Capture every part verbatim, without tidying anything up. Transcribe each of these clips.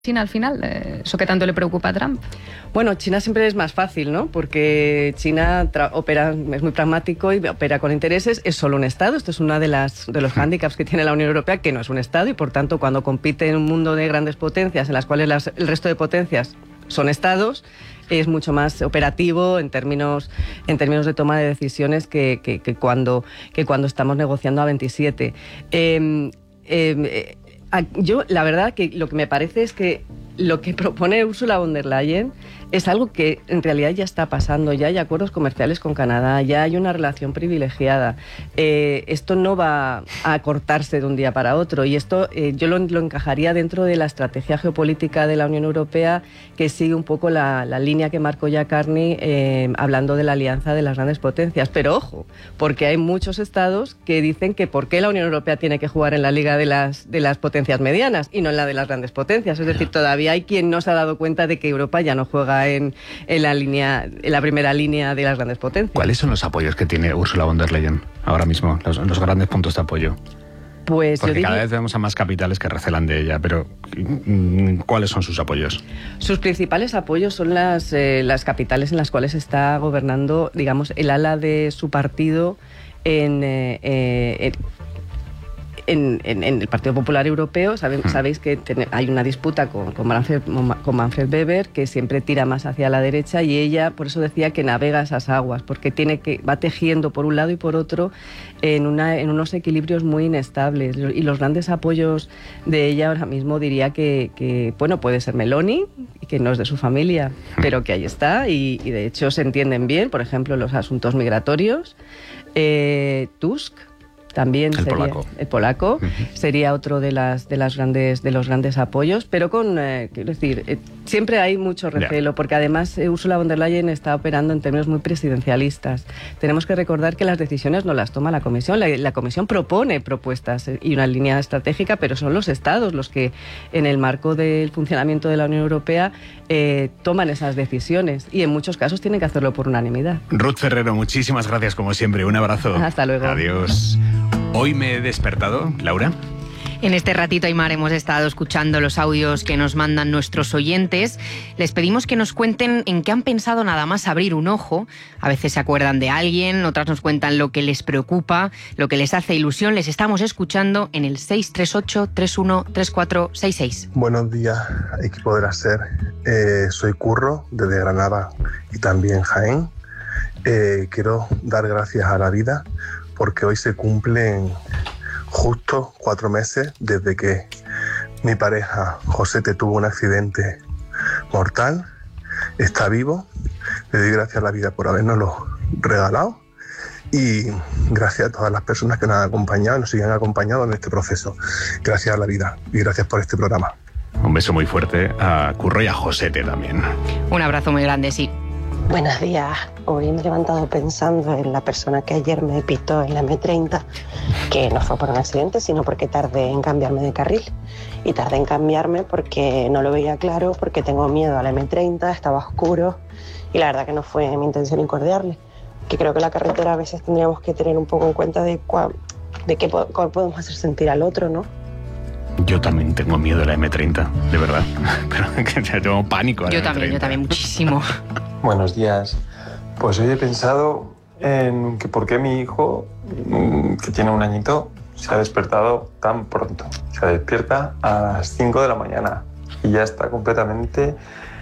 China al final, eh, eso que tanto le preocupa a Trump? Bueno, China siempre es más fácil, ¿no? Porque China opera, es muy pragmático y opera con intereses, es solo un Estado. Esto es uno de, las, de los hándicaps que tiene la Unión Europea, que no es un Estado, y por tanto cuando compite en un mundo de grandes potencias, en las cuales las, el resto de potencias son Estados, es mucho más operativo en términos, en términos de toma de decisiones que, que, que, cuando, que cuando estamos negociando a veintisiete. Eh, eh, Yo, la verdad, que lo que me parece es que lo que propone Ursula von der Leyen es algo que en realidad ya está pasando. Ya hay acuerdos comerciales con Canadá, ya hay una relación privilegiada. Eh, esto no va a cortarse de un día para otro, y esto eh, yo lo, lo encajaría dentro de la estrategia geopolítica de la Unión Europea, que sigue un poco la, la línea que marcó ya Carney, eh, hablando de la alianza de las grandes potencias. Pero ojo, porque hay muchos estados que dicen que por qué la Unión Europea tiene que jugar en la liga de las, de las potencias medianas y no en la de las grandes potencias. Es decir, todavía hay quien no se ha dado cuenta de que Europa ya no juega En, en la línea, en la primera línea de las grandes potencias. ¿Cuáles son los apoyos que tiene Ursula von der Leyen ahora mismo? Los, los grandes puntos de apoyo. Pues Porque yo diría, cada vez vemos a más capitales que recelan de ella, pero ¿cuáles son sus apoyos? Sus principales apoyos son las, eh, las capitales en las cuales está gobernando, digamos, el ala de su partido en... Eh, eh, en En, en, en el Partido Popular Europeo. Saben, sabéis que ten, hay una disputa con, con, Manfred, con Manfred Weber, que siempre tira más hacia la derecha, y ella por eso decía que navega esas aguas, porque tiene que va tejiendo por un lado y por otro en, una, en unos equilibrios muy inestables. Y los grandes apoyos de ella ahora mismo diría que, que bueno, puede ser Meloni, que no es de su familia, pero que ahí está, y, y de hecho se entienden bien, por ejemplo, los asuntos migratorios. eh, Tusk también el sería polaco. el polaco uh-huh. sería otro de las de las grandes de los grandes apoyos, pero con eh, quiero decir eh, siempre hay mucho recelo, yeah. porque además eh, Ursula von der Leyen está operando en términos muy presidencialistas. Tenemos que recordar que las decisiones no las toma la Comisión, la, la Comisión propone propuestas y una línea estratégica, pero son los Estados los que en el marco del funcionamiento de la Unión Europea eh, toman esas decisiones, y en muchos casos tienen que hacerlo por unanimidad. Ruth Ferrero, muchísimas gracias como siempre, un abrazo. Hasta luego. Adiós. Hoy me he despertado, Laura. En este ratito, Aimar, hemos estado escuchando los audios que nos mandan nuestros oyentes. Les pedimos que nos cuenten en qué han pensado nada más abrir un ojo. A veces se acuerdan de alguien, otras nos cuentan lo que les preocupa, lo que les hace ilusión. Les estamos escuchando en el seis tres ocho, tres uno tres cuatro seis seis. Buenos días, equipo de la SER. Eh, soy Curro, desde Granada y también Jaén. Eh, quiero dar gracias a la vida porque hoy se cumplen justo cuatro meses desde que mi pareja Josete tuvo un accidente mortal. Está vivo. Le doy gracias a la vida por habernoslo regalado, y gracias a todas las personas que nos han acompañado y nos siguen acompañando en este proceso. Gracias a la vida y gracias por este programa. Un beso muy fuerte a Curro y a Josete también. Un abrazo muy grande, sí. Buenos días. Hoy me he levantado pensando en la persona que ayer me pitó en la eme treinta, que no fue por un accidente, sino porque tardé en cambiarme de carril. Y tardé en cambiarme porque no lo veía claro, porque tengo miedo a la eme treinta, estaba oscuro, y la verdad que no fue mi intención incordiarle. Que creo que la carretera a veces tendríamos que tener un poco en cuenta de, cua, de qué podemos hacer sentir al otro, ¿no? Yo también tengo miedo a la eme treinta, de verdad. Pero que tengo pánico a la Yo eme treinta. también, yo también, muchísimo. Buenos días. Pues hoy he pensado en que por qué mi hijo, que tiene un añito, se ha despertado tan pronto. Se despierta a las cinco de la mañana y ya está completamente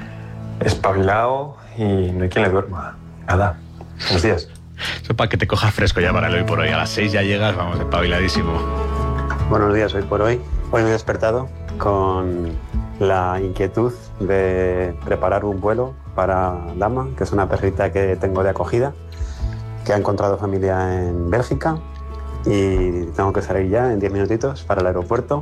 espabilado y no hay quien le duerma. Nada. Buenos días. Eso para que te cojas fresco ya para el hoy por hoy. A las seis ya llegas, vamos, espabiladísimo. Buenos días, hoy por hoy. Hoy me he despertado con la inquietud de preparar un vuelo para Dama, que es una perrita que tengo de acogida, que ha encontrado familia en Bélgica, y tengo que salir ya en diez minutitos para el aeropuerto,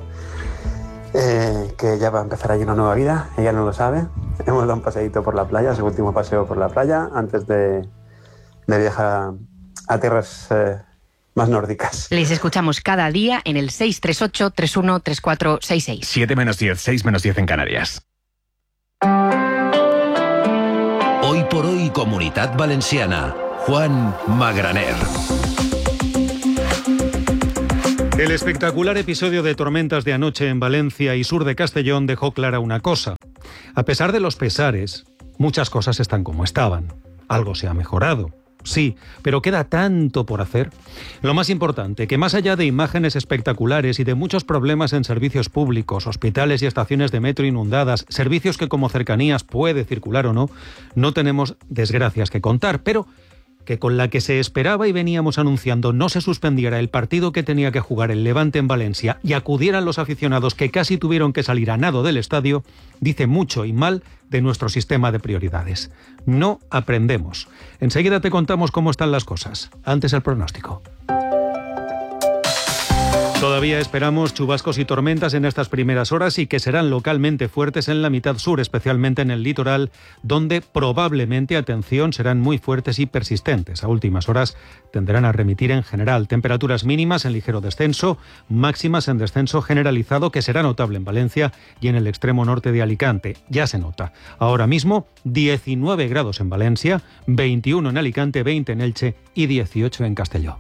eh, que ya va a empezar allí una nueva vida. Ella no lo sabe. Hemos dado un paseíto por la playa, su último paseo por la playa, antes de, de viajar a tierras eh, más nórdicas. Les escuchamos cada día en el seis tres ocho, tres uno tres cuatro seis seis. siete menos diez, seis menos diez en Canarias. Hoy por hoy, Comunitat Valenciana. Juan Magraner. El espectacular episodio de tormentas de anoche en Valencia y sur de Castellón dejó clara una cosa. A pesar de los pesares, muchas cosas están como estaban. Algo se ha mejorado, sí, pero queda tanto por hacer. Lo más importante, que más allá de imágenes espectaculares y de muchos problemas en servicios públicos, hospitales y estaciones de metro inundadas, servicios que como Cercanías puede circular o no, no tenemos desgracias que contar, pero que con la que se esperaba y veníamos anunciando no se suspendiera el partido que tenía que jugar el Levante en Valencia y acudieran los aficionados que casi tuvieron que salir a nado del estadio, dice mucho y mal de nuestro sistema de prioridades. No aprendemos. Enseguida te contamos cómo están las cosas. Antes el pronóstico. Todavía esperamos chubascos y tormentas en estas primeras horas y que serán localmente fuertes en la mitad sur, especialmente en el litoral, donde probablemente, atención, serán muy fuertes y persistentes. A últimas horas tenderán a remitir en general. Temperaturas mínimas en ligero descenso, máximas en descenso generalizado, que será notable en Valencia y en el extremo norte de Alicante. Ya se nota. Ahora mismo, diecinueve grados en Valencia, veintiuno en Alicante, veinte en Elche y dieciocho en Castelló.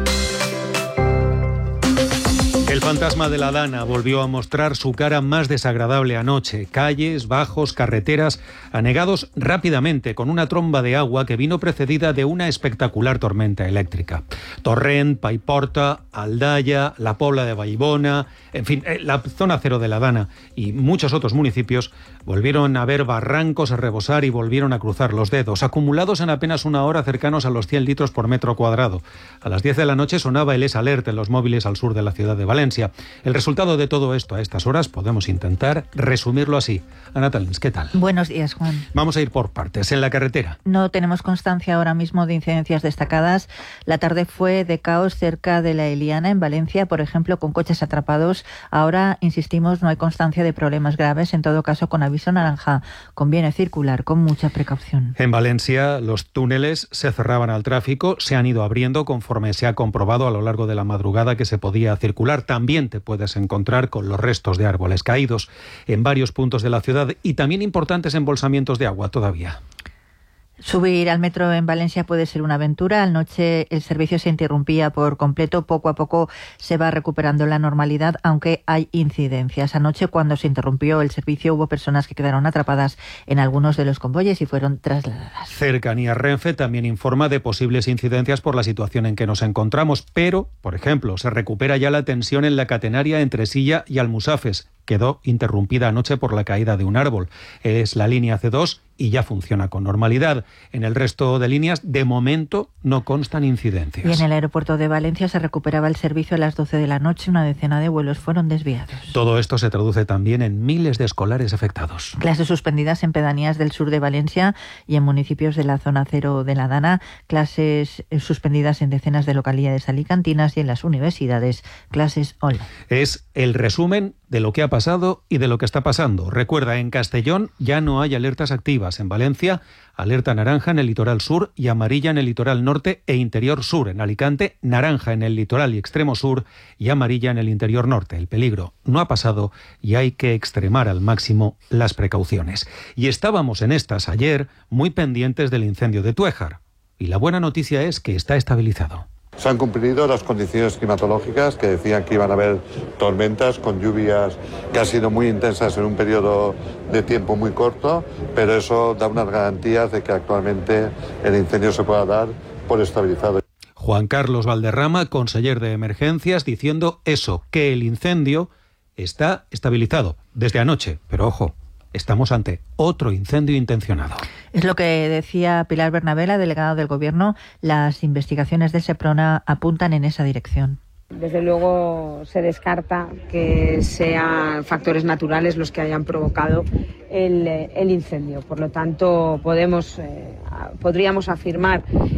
El fantasma de la Dana volvió a mostrar su cara más desagradable anoche. Calles, bajos, carreteras, anegados rápidamente con una tromba de agua que vino precedida de una espectacular tormenta eléctrica. Torrent, Paiporta, Aldaya, la Pobla de Vallbona, en fin, la zona cero de la Dana y muchos otros municipios volvieron a ver barrancos a rebosar y volvieron a cruzar los dedos, acumulados en apenas una hora cercanos a los cien litros por metro cuadrado. A las diez de la noche sonaba el S-Alert en los móviles al sur de la ciudad de Valencia. El resultado de todo esto a estas horas podemos intentar resumirlo así. Ana Talens, ¿qué tal? Buenos días, Juan. Vamos a ir por partes. En la carretera. No tenemos constancia ahora mismo de incidencias destacadas. La tarde fue de caos cerca de la Eliana, en Valencia, por ejemplo, con coches atrapados. Ahora, insistimos, no hay constancia de problemas graves. En todo caso, con aviso naranja, conviene circular con mucha precaución. En Valencia, los túneles se cerraban al tráfico, se han ido abriendo conforme se ha comprobado a lo largo de la madrugada que se podía circular. También te puedes encontrar con los restos de árboles caídos en varios puntos de la ciudad y también importantes embolsamientos de agua todavía. Subir al metro en Valencia puede ser una aventura. Anoche el servicio se interrumpía por completo. Poco a poco se va recuperando la normalidad, aunque hay incidencias. Anoche, cuando se interrumpió el servicio, hubo personas que quedaron atrapadas en algunos de los convoyes y fueron trasladadas. Cercanías Renfe también informa de posibles incidencias por la situación en que nos encontramos, pero, por ejemplo, se recupera ya la tensión en la catenaria entre Silla y Almusafes. Quedó interrumpida anoche por la caída de un árbol. Es la línea C dos y ya funciona con normalidad. En el resto de líneas, de momento, no constan incidencias. Y en el aeropuerto de Valencia se recuperaba el servicio a las doce de la noche. Una decena de vuelos fueron desviados. Todo esto se traduce también en miles de escolares afectados. Clases suspendidas en pedanías del sur de Valencia y en municipios de la zona cero de la Dana. Clases suspendidas en decenas de localidades alicantinas y en las universidades. Clases online. Es el resumen de lo que ha pasado y de lo que está pasando. Recuerda, en Castellón ya no hay alertas activas. En Valencia, alerta naranja en el litoral sur y amarilla en el litoral norte e interior sur. En Alicante, naranja en el litoral y extremo sur y amarilla en el interior norte. El peligro no ha pasado y hay que extremar al máximo las precauciones. Y estábamos en estas ayer muy pendientes del incendio de Tuéjar. Y la buena noticia es que está estabilizado. Se han cumplido las condiciones climatológicas que decían que iban a haber tormentas con lluvias que han sido muy intensas en un periodo de tiempo muy corto, pero eso da unas garantías de que actualmente el incendio se pueda dar por estabilizado. Juan Carlos Valderrama, conseller de Emergencias, diciendo eso, que el incendio está estabilizado desde anoche, pero ojo, estamos ante otro incendio intencionado. Es lo que decía Pilar Bernabé, la delegada del Gobierno. Las investigaciones del SEPRONA apuntan en esa dirección. Desde luego se descarta que sean factores naturales los que hayan provocado el, el incendio. Por lo tanto, podemos, eh, podríamos afirmar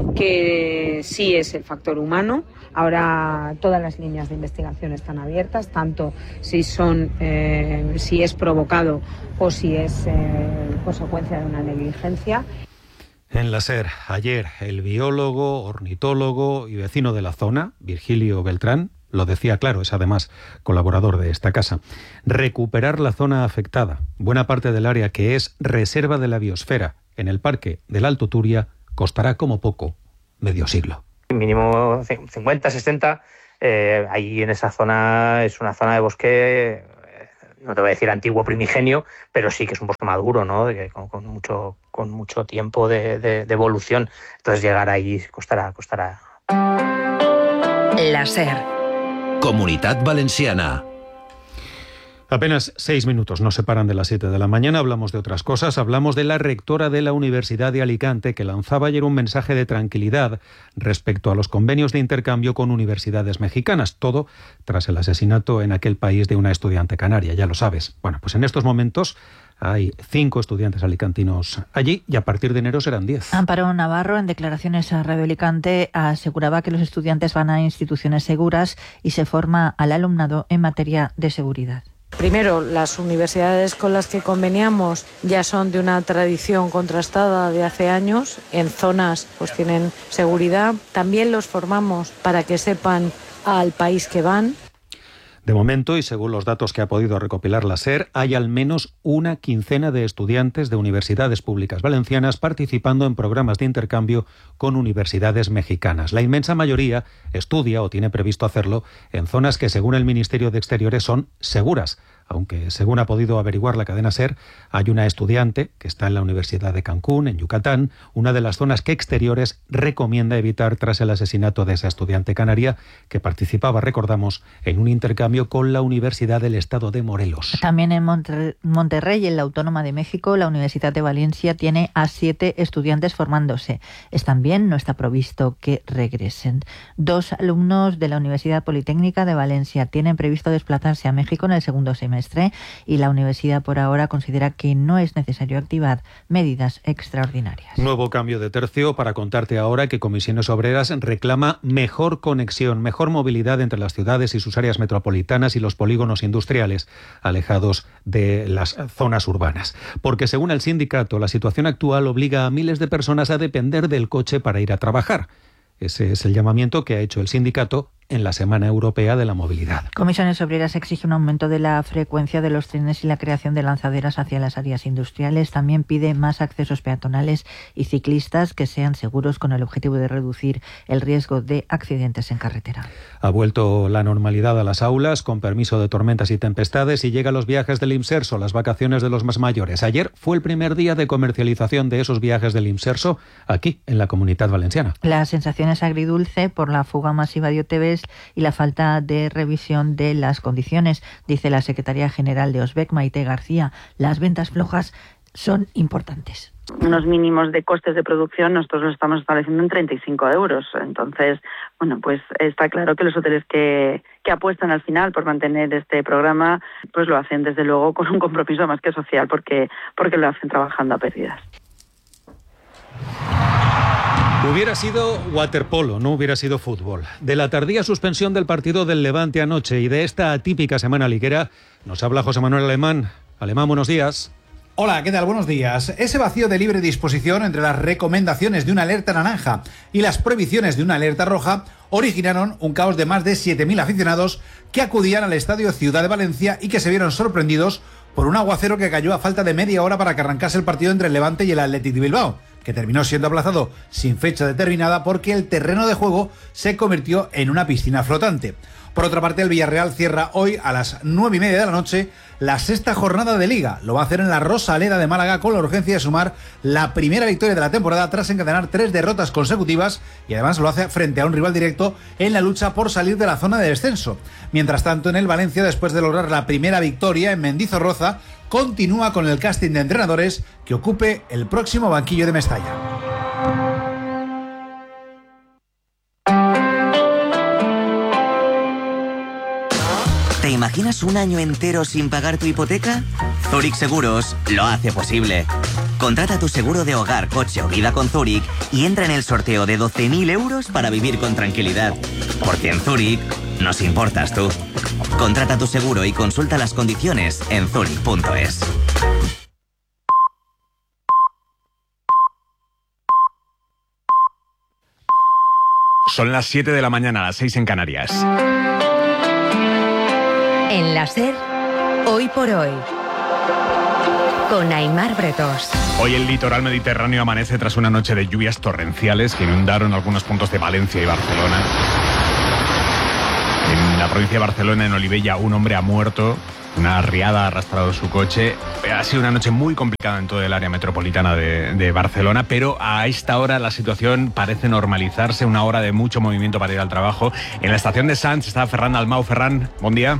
que sí es el factor humano. Ahora todas las líneas de investigación están abiertas, tanto si son, eh, si es provocado o si es eh, consecuencia de una negligencia. En la SER, ayer, el biólogo, ornitólogo y vecino de la zona, Virgilio Beltrán, lo decía claro, es además colaborador de esta casa, recuperar la zona afectada, buena parte del área que es reserva de la biosfera, en el Parque del Alto Turia, costará como poco medio siglo. Mínimo cincuenta, sesenta Eh, ahí en esa zona es una zona de bosque, no te voy a decir antiguo primigenio, pero sí que es un bosque maduro, ¿no? De, con, con mucho con mucho tiempo de, de, de evolución. Entonces llegar ahí costará, costará. La SER. Comunitat Valenciana. Apenas seis minutos nos separan de las siete de la mañana. Hablamos de otras cosas. Hablamos de la rectora de la Universidad de Alicante, que lanzaba ayer un mensaje de tranquilidad respecto a los convenios de intercambio con universidades mexicanas. Todo tras el asesinato en aquel país de una estudiante canaria, ya lo sabes. Bueno, pues en estos momentos hay cinco estudiantes alicantinos allí y a partir de enero serán diez. Amparo Navarro, en declaraciones a Radio Alicante, aseguraba que los estudiantes van a instituciones seguras y se forma al alumnado en materia de seguridad. Primero, las universidades con las que conveniamos ya son de una tradición contrastada de hace años. En zonas pues tienen seguridad. También los formamos para que sepan al país que van. De momento, y según los datos que ha podido recopilar la SER, hay al menos una quincena de estudiantes de universidades públicas valencianas participando en programas de intercambio con universidades mexicanas. La inmensa mayoría estudia o tiene previsto hacerlo en zonas que, según el Ministerio de Exteriores, son seguras. Aunque, según ha podido averiguar la cadena SER, hay una estudiante que está en la Universidad de Cancún, en Yucatán, una de las zonas que Exteriores recomienda evitar tras el asesinato de esa estudiante canaria que participaba, recordamos, en un intercambio con la Universidad del Estado de Morelos. También en Monter- Monterrey, en la Autónoma de México, la Universidad de Valencia tiene a siete estudiantes formándose. Están bien, no está provisto que regresen. Dos alumnos de la Universidad Politécnica de Valencia tienen previsto desplazarse a México en el segundo semestre. Y la universidad por ahora considera que no es necesario activar medidas extraordinarias. Nuevo cambio de tercio para contarte ahora que Comisiones Obreras reclama mejor conexión, mejor movilidad entre las ciudades y sus áreas metropolitanas y los polígonos industriales alejados de las zonas urbanas. Porque según el sindicato, la situación actual obliga a miles de personas a depender del coche para ir a trabajar. Ese es el llamamiento que ha hecho el sindicato en la Semana Europea de la Movilidad. Comisiones Obreras exige un aumento de la frecuencia de los trenes y la creación de lanzaderas hacia las áreas industriales. También pide más accesos peatonales y ciclistas que sean seguros con el objetivo de reducir el riesgo de accidentes en carretera. Ha vuelto la normalidad a las aulas con permiso de tormentas y tempestades y llegan los viajes del Imserso, las vacaciones de los más mayores. Ayer fue el primer día de comercialización de esos viajes del Imserso aquí en la Comunidad Valenciana. La sensación es agridulce por la fuga masiva de O T Bs y la falta de revisión de las condiciones, dice la secretaria general de Osbec, Maite García. Las ventas flojas son importantes. Unos mínimos de costes de producción nosotros los estamos estableciendo en treinta y cinco euros. Entonces, bueno, pues está claro que los hoteles que, que apuestan al final por mantener este programa, pues lo hacen desde luego con un compromiso más que social, porque, porque lo hacen trabajando a pérdidas. Hubiera sido waterpolo, no hubiera sido fútbol. De la tardía suspensión del partido del Levante anoche y de esta atípica semana liguera, nos habla José Manuel Alemán. Alemán, buenos días. Hola, ¿qué tal? Buenos días. Ese vacío de libre disposición entre las recomendaciones de una alerta naranja y las prohibiciones de una alerta roja originaron un caos de más de siete mil aficionados que acudían al Estadio Ciudad de Valencia y que se vieron sorprendidos por un aguacero que cayó a falta de media hora para que arrancase el partido entre el Levante y el Athletic de Bilbao, que terminó siendo aplazado sin fecha determinada porque el terreno de juego se convirtió en una piscina flotante. Por otra parte, el Villarreal cierra hoy a las nueve y media de la noche la sexta jornada de Liga. Lo va a hacer en la Rosaleda de Málaga con la urgencia de sumar la primera victoria de la temporada tras encadenar tres derrotas consecutivas y además lo hace frente a un rival directo en la lucha por salir de la zona de descenso. Mientras tanto, en el Valencia, después de lograr la primera victoria en Mendizorroza, continúa con el casting de entrenadores que ocupe el próximo banquillo de Mestalla. ¿Te imaginas un año entero sin pagar tu hipoteca? Zurich Seguros lo hace posible. Contrata tu seguro de hogar, coche o vida con Zurich y entra en el sorteo de doce mil euros para vivir con tranquilidad. Porque en Zurich nos importas tú. Contrata tu seguro y consulta las condiciones en zurich punto es. Son las siete de la mañana, las seis en Canarias. En la SER, hoy por hoy, con Aimar Bretos. Hoy el litoral mediterráneo amanece tras una noche de lluvias torrenciales que inundaron algunos puntos de Valencia y Barcelona. la provincia de Barcelona, en Olivella, un hombre ha muerto. Una riada ha arrastrado su coche. Ha sido una noche muy complicada en todo el área metropolitana de, de Barcelona, pero a esta hora la situación parece normalizarse, una hora de mucho movimiento para ir al trabajo. En la estación de Sants está Ferran Dalmau. Ferran, buen día.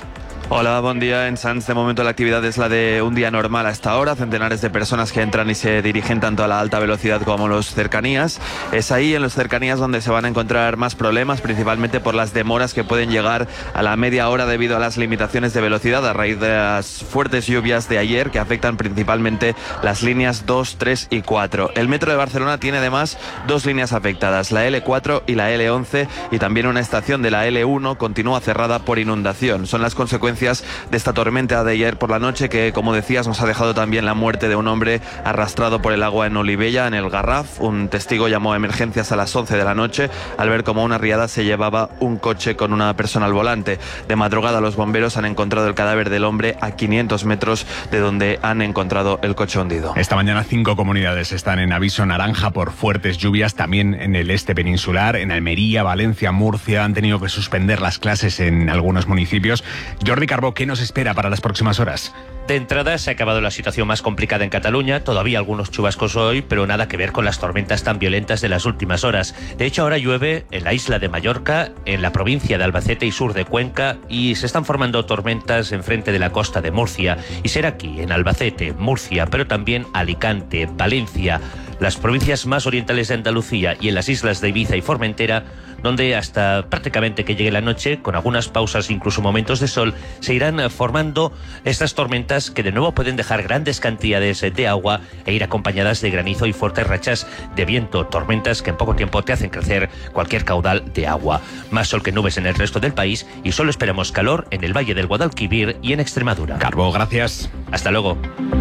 Hola, buen día. En Sants, de momento la actividad es la de un día normal hasta ahora. Centenares de personas que entran y se dirigen tanto a la alta velocidad como a los cercanías. Es ahí, en los cercanías, donde se van a encontrar más problemas, principalmente por las demoras que pueden llegar a la media hora debido a las limitaciones de velocidad a raíz de las fuertes lluvias de ayer, que afectan principalmente las líneas dos, tres y cuatro. El metro de Barcelona tiene además dos líneas afectadas, la ele cuatro y la ele once, y también una estación de la ele uno continúa cerrada por inundación. Son las consecuencias de esta tormenta de ayer por la noche que, como decías, nos ha dejado también la muerte de un hombre arrastrado por el agua en Olivella, en el Garraf. Un testigo llamó a emergencias a las once de la noche al ver cómo una riada se llevaba un coche con una persona al volante. De madrugada los bomberos han encontrado el cadáver del hombre a quinientos metros de donde han encontrado el coche hundido. Esta mañana cinco comunidades están en aviso naranja por fuertes lluvias, también en el este peninsular, en Almería, Valencia, Murcia. Han tenido que suspender las clases en algunos municipios. Jordi Carbó, ¿qué nos espera para las próximas horas? De entrada se ha acabado la situación más complicada en Cataluña, todavía algunos chubascos hoy, pero nada que ver con las tormentas tan violentas de las últimas horas. De hecho, ahora llueve en la isla de Mallorca, en la provincia de Albacete y sur de Cuenca, y se están formando tormentas enfrente de la costa de Murcia. Y será aquí, en Albacete, Murcia, pero también Alicante, Valencia, las provincias más orientales de Andalucía y en las islas de Ibiza y Formentera, donde hasta prácticamente que llegue la noche, con algunas pausas, incluso momentos de sol, se irán formando estas tormentas que de nuevo pueden dejar grandes cantidades de agua e ir acompañadas de granizo y fuertes rachas de viento. Tormentas que en poco tiempo te hacen crecer cualquier caudal de agua. Más sol que nubes en el resto del país y solo esperamos calor en el Valle del Guadalquivir y en Extremadura. Carbó, gracias. Hasta luego.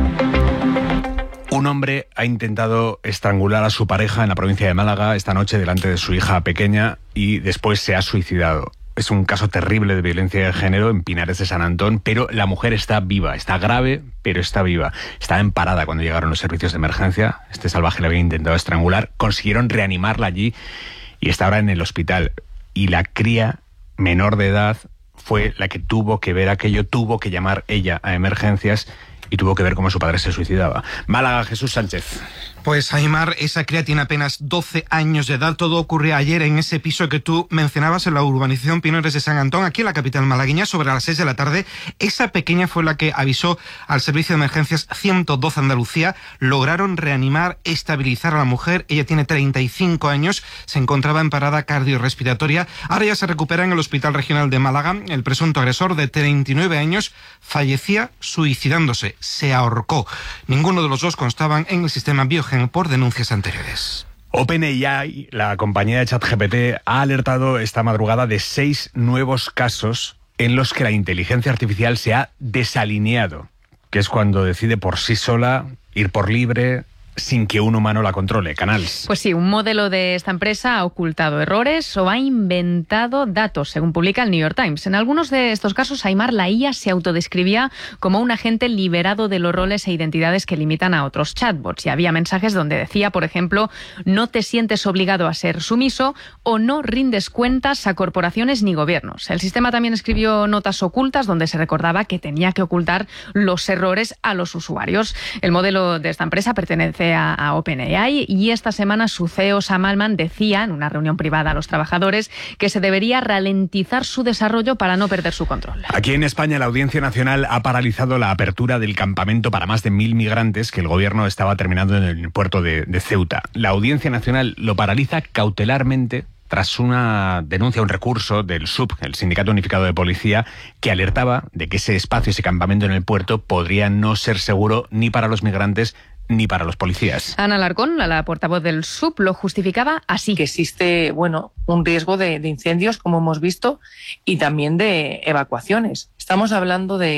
Un hombre ha intentado estrangular a su pareja en la provincia de Málaga esta noche delante de su hija pequeña y después se ha suicidado. Es un caso terrible de violencia de género en Pinares de San Antón, pero la mujer está viva, está grave, pero está viva. Estaba en parada cuando llegaron los servicios de emergencia. Este salvaje la había intentado estrangular, consiguieron reanimarla allí y está ahora en el hospital. Y la cría menor de edad fue la que tuvo que ver aquello, tuvo que llamar ella a emergencias y tuvo que ver cómo su padre se suicidaba. Málaga, Jesús Sánchez. Pues Aimar, esa cría tiene apenas doce años de edad. Todo ocurrió ayer en ese piso que tú mencionabas en la urbanización Pinares de San Antón, aquí en la capital malagueña, sobre las seis de la tarde. Esa pequeña fue la que avisó al servicio de emergencias ciento doce Andalucía. Lograron reanimar, estabilizar a la mujer. Ella tiene treinta y cinco años, se encontraba en parada cardiorrespiratoria. Ahora ya se recupera en el Hospital Regional de Málaga. El presunto agresor, de treinta y nueve años, fallecía suicidándose. Se ahorcó. Ninguno de los dos constaban en el sistema Biogen por denuncias anteriores. OpenAI, la compañía de ChatGPT, ha alertado esta madrugada de seis nuevos casos en los que la inteligencia artificial se ha desalineado, que es cuando decide por sí sola ir por libre, sin que un humano la controle. Canals. Pues sí, un modelo de esta empresa ha ocultado errores o ha inventado datos, según publica el New York Times. En algunos de estos casos, Aimar, la I A se autodescribía como un agente liberado de los roles e identidades que limitan a otros chatbots. Y había mensajes donde decía, por ejemplo, no te sientes obligado a ser sumiso o no rindes cuentas a corporaciones ni gobiernos. El sistema también escribió notas ocultas donde se recordaba que tenía que ocultar los errores a los usuarios. El modelo de esta empresa pertenece a, a OpenAI y esta semana su C E O Sam Altman decía en una reunión privada a los trabajadores que se debería ralentizar su desarrollo para no perder su control. Aquí en España la Audiencia Nacional ha paralizado la apertura del campamento para más de mil migrantes que el gobierno estaba terminando en el puerto de, de Ceuta. La Audiencia Nacional lo paraliza cautelarmente tras una denuncia, un recurso del S U P, el Sindicato Unificado de Policía, que alertaba de que ese espacio, ese campamento en el puerto, podría no ser seguro ni para los migrantes ni para los policías. Ana Alarcón, la portavoz del S U P, lo justificaba así. Que existe, bueno, un riesgo de, de incendios, como hemos visto, y también de evacuaciones. Estamos hablando de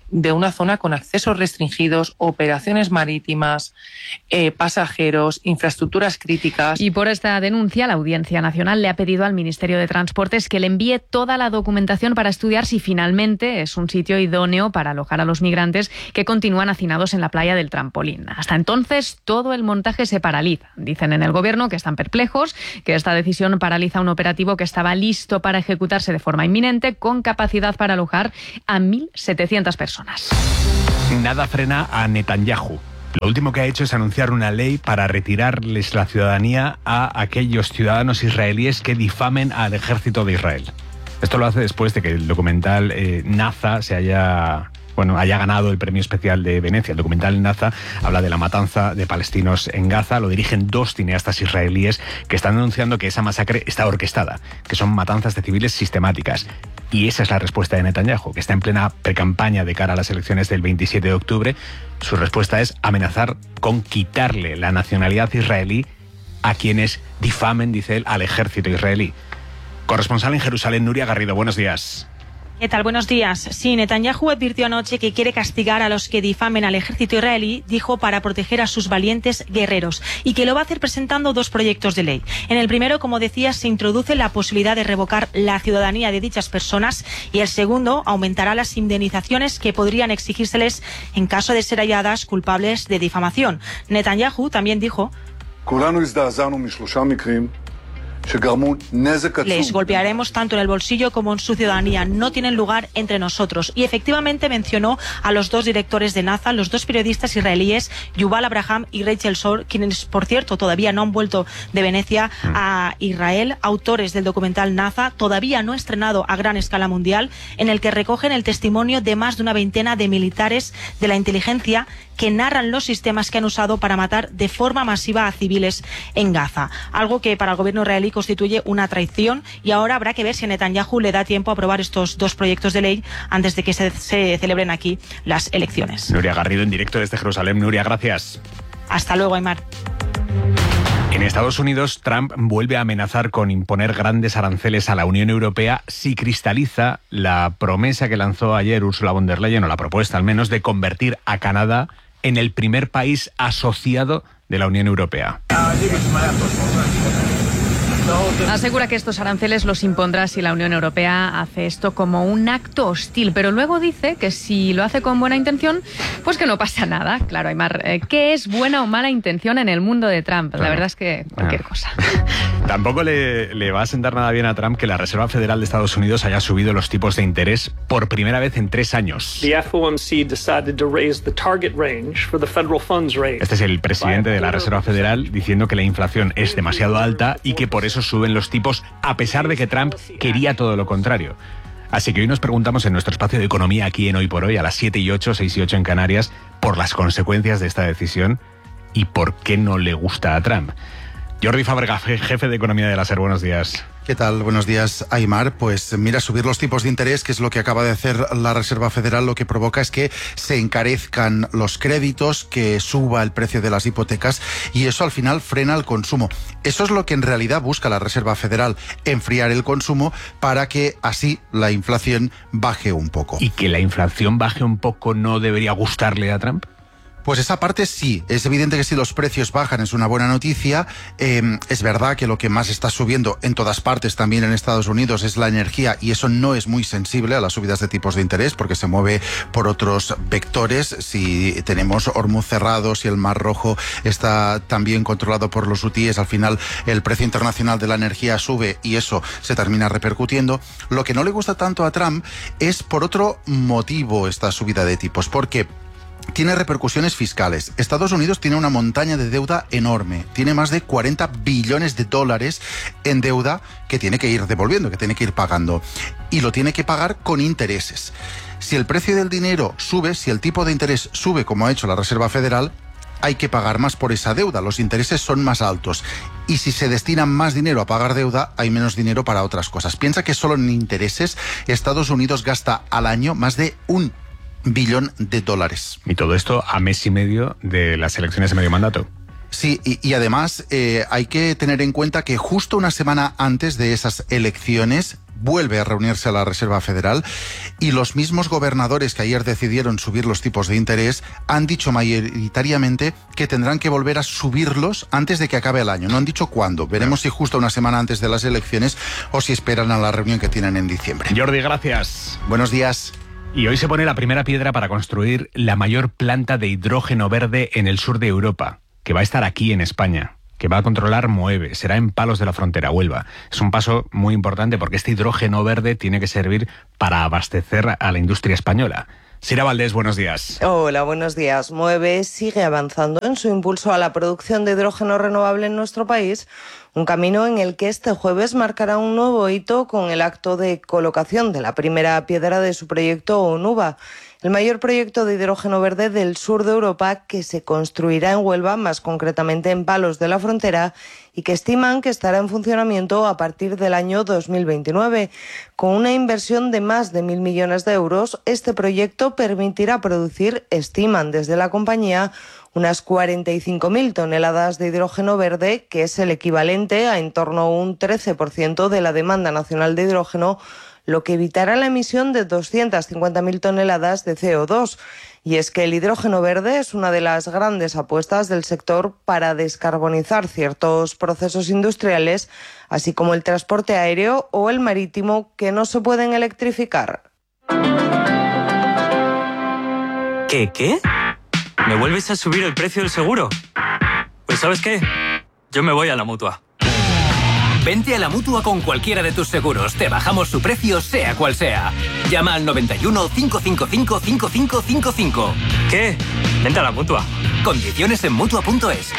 de una zona con accesos restringidos, operaciones marítimas, eh, pasajeros, infraestructuras críticas. Y por esta denuncia, la Audiencia Nacional le ha pedido al Ministerio de Transportes que le envíe toda la documentación para estudiar si finalmente es un sitio idóneo para alojar a los migrantes que continúan hacinados en la playa del Trampolín. Hasta entonces, todo el montaje se paraliza. Dicen en el Gobierno que están perplejos, que esta decisión paraliza un operativo que estaba listo para ejecutarse de forma inminente, con capacidad para alojar a mil setecientas personas. Nada frena a Netanyahu. Lo último que ha hecho es anunciar una ley para retirarles la ciudadanía a aquellos ciudadanos israelíes que difamen al ejército de Israel. Esto lo hace después de que el documental eh, Naza se haya... Bueno, haya ganado el premio especial de Venecia. El documental Naza habla de la matanza de palestinos en Gaza. Lo dirigen dos cineastas israelíes que están denunciando que esa masacre está orquestada, que son matanzas de civiles sistemáticas. Y esa es la respuesta de Netanyahu, que está en plena precampaña de cara a las elecciones del veintisiete de octubre. Su respuesta es amenazar con quitarle la nacionalidad israelí a quienes difamen, dice él, al ejército israelí. Corresponsal en Jerusalén, Nuria Garrido, buenos días. ¿Qué tal? Buenos días. Sí, Netanyahu advirtió anoche que quiere castigar a los que difamen al ejército israelí, dijo, para proteger a sus valientes guerreros, y que lo va a hacer presentando dos proyectos de ley. En el primero, como decía, se introduce la posibilidad de revocar la ciudadanía de dichas personas, y el segundo aumentará las indemnizaciones que podrían exigírseles en caso de ser halladas culpables de difamación. Netanyahu también dijo: les golpearemos tanto en el bolsillo como en su ciudadanía. No tienen lugar entre nosotros. Y efectivamente mencionó a los dos directores de Naza, los dos periodistas israelíes, Yuval Abraham y Rachel Shor, quienes, por cierto, todavía no han vuelto de Venecia a Israel, autores del documental Naza, todavía no estrenado a gran escala mundial, en el que recogen el testimonio de más de una veintena de militares de la inteligencia que narran los sistemas que han usado para matar de forma masiva a civiles en Gaza. Algo que para el gobierno israelí constituye una traición, y ahora habrá que ver si a Netanyahu le da tiempo a aprobar estos dos proyectos de ley antes de que se, se celebren aquí las elecciones. Nuria Garrido en directo desde Jerusalén. Nuria, gracias. Hasta luego, Aymar. En Estados Unidos, Trump vuelve a amenazar con imponer grandes aranceles a la Unión Europea si cristaliza la promesa que lanzó ayer Ursula von der Leyen, o la propuesta al menos, de convertir a Canadá en el primer país asociado de la Unión Europea. Asegura que estos aranceles los impondrá si la Unión Europea hace esto como un acto hostil, pero luego dice que si lo hace con buena intención, pues que no pasa nada. Claro, Aymar, ¿qué es buena o mala intención en el mundo de Trump? La verdad es que cualquier ah. cosa. Tampoco le, le va a sentar nada bien a Trump que la Reserva Federal de Estados Unidos haya subido los tipos de interés por primera vez en tres años. Este es el presidente de la Reserva Federal diciendo que la inflación es demasiado alta y que por eso suben los tipos, a pesar de que Trump quería todo lo contrario. Así que hoy nos preguntamos en nuestro espacio de economía aquí en Hoy por Hoy, a las siete y ocho, seis y ocho en Canarias, por las consecuencias de esta decisión y por qué no le gusta a Trump. Jordi Fábrega, jefe de economía de la SER, buenos días. ¿Qué tal? Buenos días, Aymar. Pues mira, subir los tipos de interés, que es lo que acaba de hacer la Reserva Federal, lo que provoca es que se encarezcan los créditos, que suba el precio de las hipotecas, y eso al final frena el consumo. Eso es lo que en realidad busca la Reserva Federal, enfriar el consumo para que así la inflación baje un poco. ¿Y que la inflación baje un poco no debería gustarle a Trump? Pues esa parte sí, es evidente que si los precios bajan es una buena noticia. Eh, es verdad que lo que más está subiendo en todas partes, también en Estados Unidos, es la energía, y eso no es muy sensible a las subidas de tipos de interés porque se mueve por otros vectores. Si tenemos Hormuz cerrado, si el Mar Rojo está también controlado por los hutíes, al final el precio internacional de la energía sube y eso se termina repercutiendo. Lo que no le gusta tanto a Trump es por otro motivo esta subida de tipos, porque tiene repercusiones fiscales. Estados Unidos tiene una montaña de deuda enorme. Tiene más de cuarenta billones de dólares en deuda que tiene que ir devolviendo, que tiene que ir pagando. Y lo tiene que pagar con intereses. Si el precio del dinero sube, si el tipo de interés sube, como ha hecho la Reserva Federal, hay que pagar más por esa deuda. Los intereses son más altos. Y si se destina más dinero a pagar deuda, hay menos dinero para otras cosas. Piensa que solo en intereses Estados Unidos gasta al año más de un billón de dólares. Y todo esto a mes y medio de las elecciones de medio mandato. Sí, y, y además eh, hay que tener en cuenta que justo una semana antes de esas elecciones, vuelve a reunirse la Reserva Federal y los mismos gobernadores que ayer decidieron subir los tipos de interés han dicho mayoritariamente que tendrán que volver a subirlos antes de que acabe el año. No han dicho cuándo. Veremos si justo una semana antes de las elecciones o si esperan a la reunión que tienen en diciembre. Jordi, gracias. Buenos días. Y hoy se pone la primera piedra para construir la mayor planta de hidrógeno verde en el sur de Europa, que va a estar aquí en España, que va a controlar Moeve, será en Palos de la Frontera, Huelva. Es un paso muy importante porque este hidrógeno verde tiene que servir para abastecer a la industria española. Sira Valdés, buenos días. Hola, buenos días. Moeve sigue avanzando en su impulso a la producción de hidrógeno renovable en nuestro país, un camino en el que este jueves marcará un nuevo hito con el acto de colocación de la primera piedra de su proyecto Onuba, el mayor proyecto de hidrógeno verde del sur de Europa que se construirá en Huelva, más concretamente en Palos de la Frontera, y que estiman que estará en funcionamiento a partir del año dos mil veintinueve. Con una inversión de más de mil millones de euros, este proyecto permitirá producir, estiman desde la compañía, unas cuarenta y cinco mil toneladas de hidrógeno verde, que es el equivalente a en torno a un trece por ciento de la demanda nacional de hidrógeno, lo que evitará la emisión de doscientas cincuenta mil toneladas de C O dos. Y es que el hidrógeno verde es una de las grandes apuestas del sector para descarbonizar ciertos procesos industriales, así como el transporte aéreo o el marítimo, que no se pueden electrificar. ¿Qué, qué? ¿Me vuelves a subir el precio del seguro? Pues ¿sabes qué? Yo me voy a la Mutua. Vente a la Mutua con cualquiera de tus seguros. Te bajamos su precio, sea cual sea. Llama al noventa y uno, cinco cinco cinco, cinco cinco cinco cinco. ¿Qué? Vente a la Mutua. Condiciones en Mutua punto es.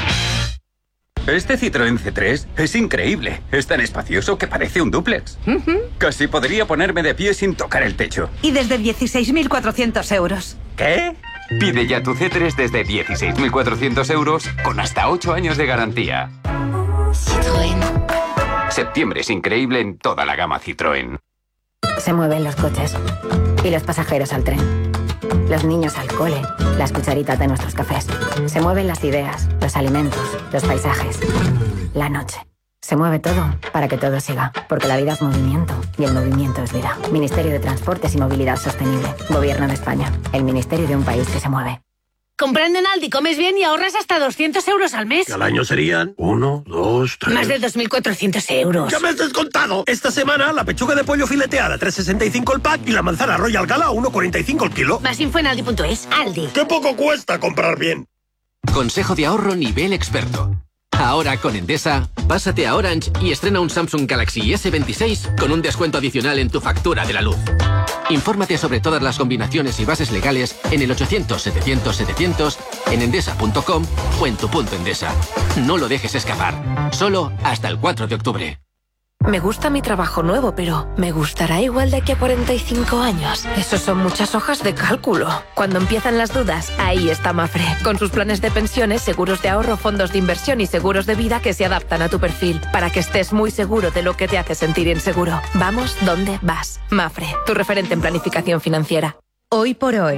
Este Citroën C tres es increíble. Es tan espacioso que parece un dúplex. Uh-huh. Casi podría ponerme de pie sin tocar el techo. Y desde dieciséis mil cuatrocientos euros. ¿Qué? Pide ya tu C tres desde dieciséis mil cuatrocientos euros con hasta ocho años de garantía. Citroën. Septiembre es increíble en toda la gama Citroën. Se mueven los coches y los pasajeros al tren. Los niños al cole, las cucharitas de nuestros cafés. Se mueven las ideas, los alimentos, los paisajes, la noche. Se mueve todo para que todo siga, porque la vida es movimiento y el movimiento es vida. Ministerio de Transportes y Movilidad Sostenible. Gobierno de España. El ministerio de un país que se mueve. Comprando en Aldi comes bien y ahorras hasta doscientos euros al mes. Al año serían uno, dos, tres... Más de dos mil cuatrocientos euros. ¡Ya me has descontado! Esta semana la pechuga de pollo fileteada tres sesenta y cinco el pack y la manzana Royal Gala uno cuarenta y cinco el kilo. Más info en Aldi punto es. Aldi. ¡Qué poco cuesta comprar bien! Consejo de ahorro nivel experto. Ahora con Endesa, pásate a Orange y estrena un Samsung Galaxy ese veintiséis con un descuento adicional en tu factura de la luz. Infórmate sobre todas las combinaciones y bases legales en el ochocientos, setecientos, setecientos, en endesa punto com o en tu punto Endesa. No lo dejes escapar. Solo hasta el cuatro de octubre. Me gusta mi trabajo nuevo, pero ¿me gustará igual de aquí a cuarenta y cinco años? Eso son muchas hojas de cálculo. Cuando empiezan las dudas, ahí está Mafre, con sus planes de pensiones, seguros de ahorro, fondos de inversión y seguros de vida que se adaptan a tu perfil, para que estés muy seguro de lo que te hace sentir inseguro. Vamos donde vas. Mafre, tu referente en planificación financiera. Hoy por hoy,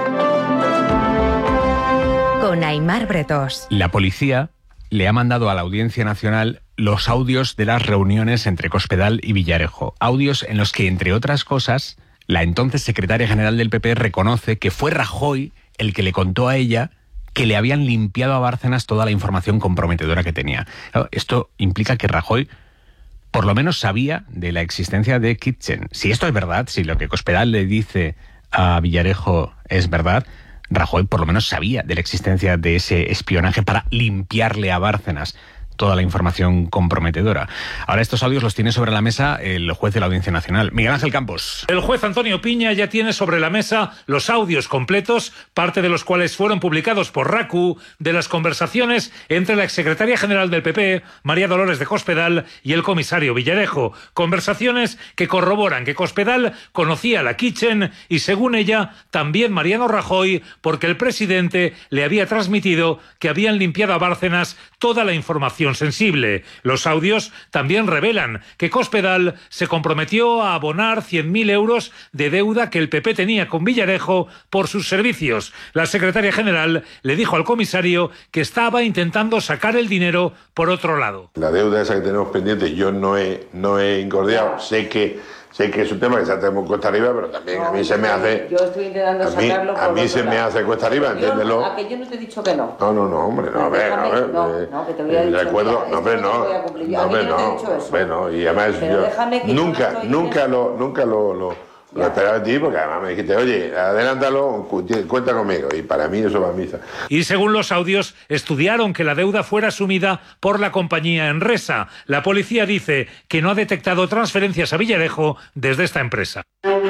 con Aimar Bretós. La policía le ha mandado a la Audiencia Nacional los audios de las reuniones entre Cospedal y Villarejo. Audios en los que, entre otras cosas, la entonces secretaria general del P P reconoce que fue Rajoy el que le contó a ella que le habían limpiado a Bárcenas toda la información comprometedora que tenía. Claro, esto implica que Rajoy por lo menos sabía de la existencia de Kitchen. Si esto es verdad, si lo que Cospedal le dice a Villarejo es verdad, Rajoy por lo menos sabía de la existencia de ese espionaje para limpiarle a Bárcenas toda la información comprometedora. Ahora estos audios los tiene sobre la mesa el juez de la Audiencia Nacional, Miguel Ángel Campos. El juez Antonio Piña ya tiene sobre la mesa los audios completos, parte de los cuales fueron publicados por RACU, de las conversaciones entre la exsecretaria general del P P, María Dolores de Cospedal, y el comisario Villarejo. Conversaciones que corroboran que Cospedal conocía a la Kitchen y, según ella, también Mariano Rajoy, porque el presidente le había transmitido que habían limpiado a Bárcenas toda la información información sensible. Los audios también revelan que Cospedal se comprometió a abonar cien mil euros de deuda que el P P tenía con Villarejo por sus servicios. La secretaria general le dijo al comisario que estaba intentando sacar el dinero por otro lado. La deuda esa que tenemos pendiente yo no he, no he incordiado. Sé que Sé que es un tema que ya tenemos cuesta arriba, pero también no, a mí se me hace... Yo estoy intentando a mí, sacarlo por A mí se me hace cuesta arriba, yo, entiéndelo. A que yo no te he dicho que no. No, no, no, hombre, no, a ver, a ver. No, no, que te voy a decir. Recuerdo, no, hombre, no. No, hombre, no. Bueno, y además yo nunca, nunca lo, nunca lo, lo, lo esperaba de ti, porque además me dijiste, oye, adelántalo, cuenta conmigo. Y para mí eso va a misa. Y según los audios, estudiaron que la deuda fuera asumida por la compañía Enresa. La policía dice que no ha detectado transferencias a Villarejo desde esta empresa.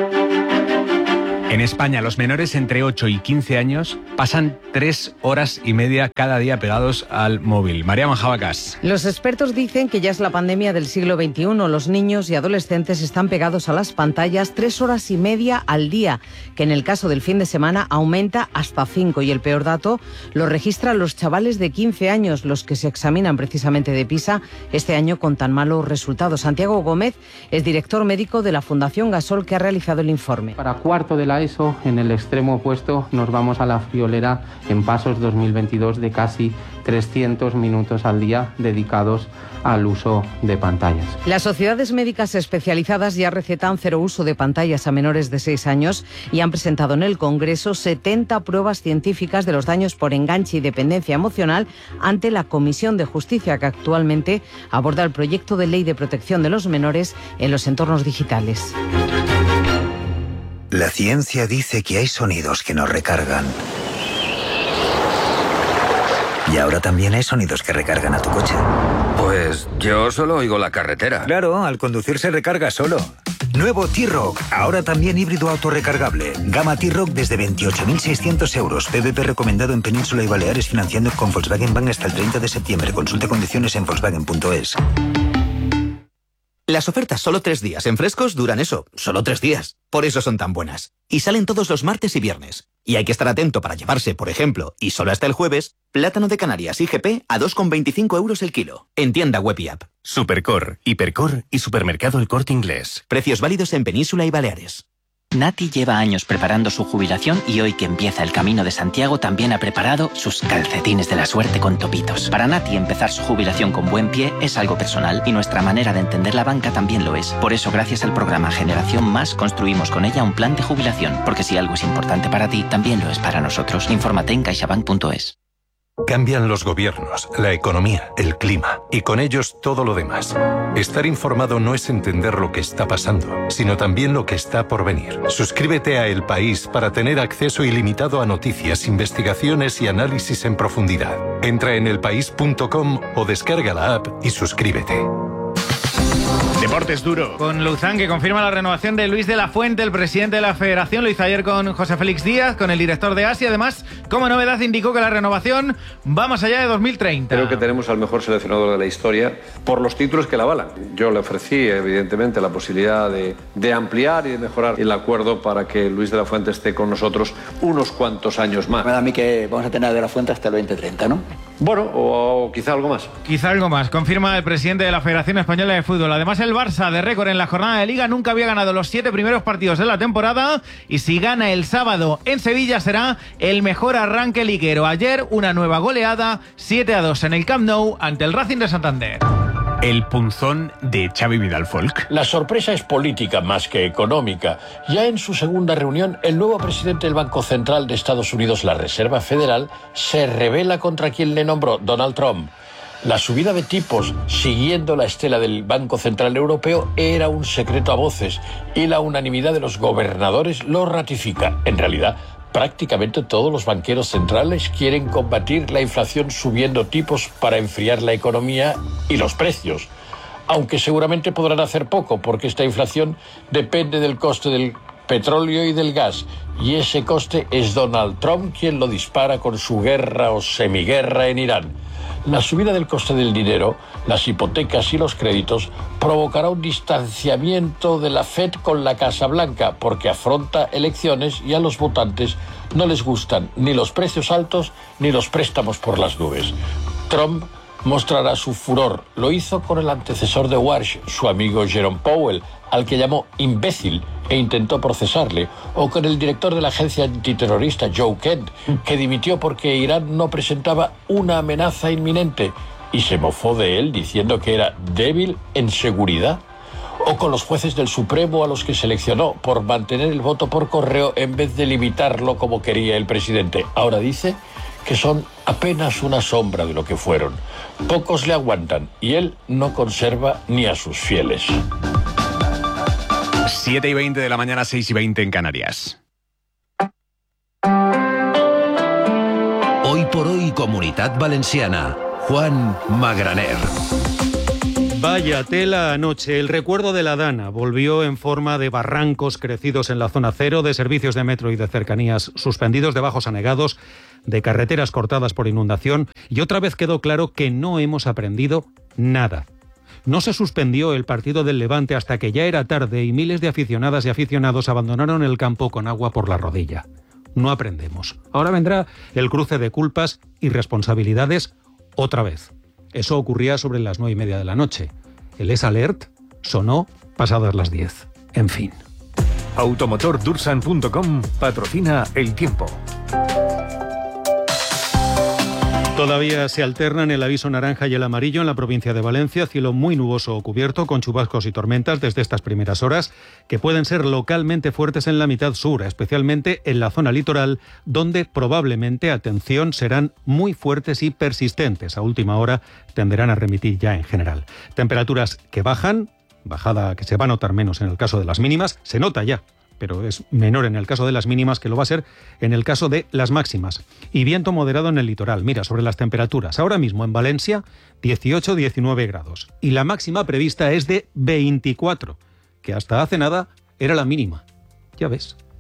En España, los menores entre ocho y quince años pasan tres horas y media cada día pegados al móvil. María Manjabacas. Los expertos dicen que ya es la pandemia del siglo veintiuno. Los niños y adolescentes están pegados a las pantallas tres horas y media al día, que en el caso del fin de semana aumenta hasta cinco. Y el peor dato lo registran los chavales de quince años, los que se examinan precisamente de PISA este año con tan malos resultados. Santiago Gómez es director médico de la Fundación Gasol, que ha realizado el informe. Para cuarto de la ESO, en el extremo opuesto, nos vamos a la friolera en Pasos dos mil veintidós de casi trescientos minutos al día dedicados al uso de pantallas. Las sociedades médicas especializadas ya recetan cero uso de pantallas a menores de seis años y han presentado en el Congreso setenta pruebas científicas de los daños por enganche y dependencia emocional ante la Comisión de Justicia, que actualmente aborda el proyecto de ley de protección de los menores en los entornos digitales. La ciencia dice que hay sonidos que nos recargan. Y ahora también hay sonidos que recargan a tu coche. Pues yo solo oigo la carretera. Claro, al conducir se recarga solo. Nuevo T-Rock, ahora también híbrido autorrecargable. Gama T-Rock desde veintiocho mil seiscientos euros. P V P recomendado en Península y Baleares, financiando con Volkswagen Bank hasta el treinta de septiembre. Consulte condiciones en volkswagen punto es. Las ofertas solo tres días en Frescos duran eso, solo tres días. Por eso son tan buenas. Y salen todos los martes y viernes. Y hay que estar atento para llevarse, por ejemplo, y solo hasta el jueves, plátano de Canarias I G P a dos con veinticinco euros el kilo. En tienda web y app. Supercor, Hipercor y Supermercado El Corte Inglés. Precios válidos en Península y Baleares. Nati lleva años preparando su jubilación y hoy que empieza el Camino de Santiago también ha preparado sus calcetines de la suerte con topitos. Para Nati empezar su jubilación con buen pie es algo personal y nuestra manera de entender la banca también lo es. Por eso, gracias al programa Generación Más, construimos con ella un plan de jubilación, porque si algo es importante para ti, también lo es para nosotros. Infórmate en caixabank punto es. Cambian los gobiernos, la economía, el clima y con ellos todo lo demás. Estar informado no es entender lo que está pasando, sino también lo que está por venir. Suscríbete a El País para tener acceso ilimitado a noticias, investigaciones y análisis en profundidad. Entra en elpaís punto com o descarga la app y suscríbete. Deportes duro. Con Luzán, que confirma la renovación de Luis de la Fuente, el presidente de la Federación. Lo hizo ayer con José Félix Díaz, con el director de Asia. Además, como novedad, indicó que la renovación va más allá de dos mil treinta. Creo que tenemos al mejor seleccionador de la historia por los títulos que la avalan. Yo le ofrecí, evidentemente, la posibilidad de, de ampliar y de mejorar el acuerdo para que Luis de la Fuente esté con nosotros unos cuantos años más. Me da a mí que vamos a tener a de la Fuente hasta el veinte treinta, ¿no? Bueno, o, o quizá algo más. Quizá algo más, confirma el presidente de la Federación Española de Fútbol. Además, el Barça, de récord en la jornada de Liga, nunca había ganado los siete primeros partidos de la temporada y si gana el sábado en Sevilla será el mejor arranque liguero. Ayer una nueva goleada, siete a dos en el Camp Nou ante el Racing de Santander. El punzón de Xavi Vidal Folk. La sorpresa es política más que económica. Ya en su segunda reunión, el nuevo presidente del Banco Central de Estados Unidos, la Reserva Federal, se rebela contra quien le nombró, Donald Trump. La subida de tipos, siguiendo la estela del Banco Central Europeo, era un secreto a voces y la unanimidad de los gobernadores lo ratifica. En realidad, prácticamente todos los banqueros centrales quieren combatir la inflación subiendo tipos para enfriar la economía y los precios. Aunque seguramente podrán hacer poco, porque esta inflación depende del coste del petróleo y del gas. Y ese coste es Donald Trump quien lo dispara con su guerra o semiguerra en Irán. La subida del coste del dinero, las hipotecas y los créditos provocará un distanciamiento de la Fed con la Casa Blanca, porque afronta elecciones y a los votantes no les gustan ni los precios altos ni los préstamos por las nubes. Trump mostrará su furor. Lo hizo con el antecesor de Walsh, su amigo Jerome Powell, al que llamó imbécil e intentó procesarle, o con el director de la agencia antiterrorista Joe Kent, que dimitió porque Irán no presentaba una amenaza inminente y se mofó de él diciendo que era débil en seguridad, o con los jueces del Supremo a los que seleccionó por mantener el voto por correo en vez de limitarlo como quería el presidente. Ahora dice que son apenas una sombra de lo que fueron. Pocos le aguantan y él no conserva ni a sus fieles. siete y veinte de la mañana, seis y veinte en Canarias. Hoy por hoy, Comunitat Valenciana. Juan Magraner. Vaya tela anoche. El recuerdo de la Dana volvió en forma de barrancos crecidos en la zona cero, de servicios de metro y de cercanías suspendidos, de bajos anegados, de carreteras cortadas por inundación. Y otra vez quedó claro que no hemos aprendido nada. No se suspendió el partido del Levante hasta que ya era tarde y miles de aficionadas y aficionados abandonaron el campo con agua por la rodilla. No aprendemos. Ahora vendrá el cruce de culpas y responsabilidades otra vez. Eso ocurría sobre las nueve y media de la noche. El Es Alert sonó pasadas las diez. En fin. Automotor Dursan punto com patrocina El Tiempo. Todavía se alternan el aviso naranja y el amarillo en la provincia de Valencia, cielo muy nuboso o cubierto con chubascos y tormentas desde estas primeras horas, que pueden ser localmente fuertes en la mitad sur, especialmente en la zona litoral, donde probablemente, atención, serán muy fuertes y persistentes. A última hora tenderán a remitir ya en general. Temperaturas que bajan, bajada que se va a notar menos en el caso de las mínimas, se nota ya, pero es menor en el caso de las mínimas que lo va a ser en el caso de las máximas. Y viento moderado en el litoral. Mira, sobre las temperaturas. Ahora mismo en Valencia, dieciocho a diecinueve grados. Y la máxima prevista es de veinticuatro, que hasta hace nada era la mínima. Ya ves.